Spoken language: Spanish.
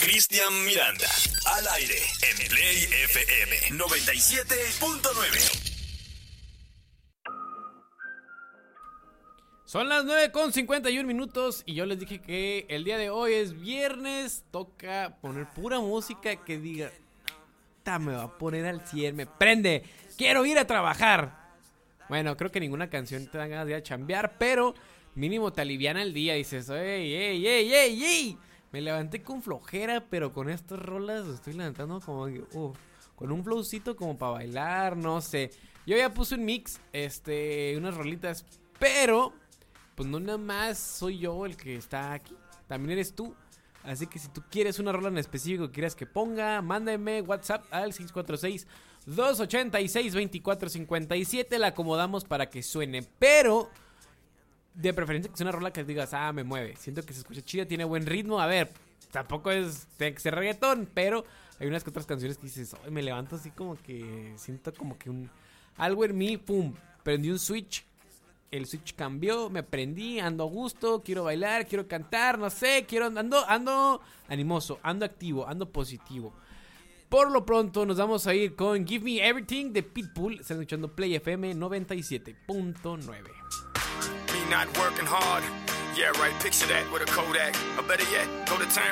Cristian Miranda, al aire, en Play FM 97.9. Son las 9:51 y yo les dije que el día de hoy es viernes. Toca poner pura música que diga, me va a poner al 100, me prende, quiero ir a trabajar. Bueno, creo que ninguna canción te da ganas de ir a chambear, pero mínimo te aliviana el día. Dices, ey, me levanté con flojera, pero con estas rolas estoy levantando como con un flowcito como para bailar, no sé. Yo ya puse un mix, unas rolitas, pero pues no nada más soy yo el que está aquí, también eres tú. Así que si tú quieres una rola en específico que quieras que ponga, mándame WhatsApp al 646-286-2457. La acomodamos para que suene, pero de preferencia que sea una rola que digas, me mueve, siento que se escucha chida, tiene buen ritmo. A ver, tampoco es reggaetón, pero hay unas que otras canciones que dices, me levanto así como que siento como que algo en mí, pum, prendí un switch. El switch cambió, me prendí, ando a gusto, quiero bailar, quiero cantar, no sé, ando animoso, ando activo, ando positivo. Por lo pronto nos vamos a ir con Give Me Everything de Pitbull. Están escuchando Play FM 97.9. Me not working hard. Yeah, right, picture that with a Kodak. Or better yet, go to town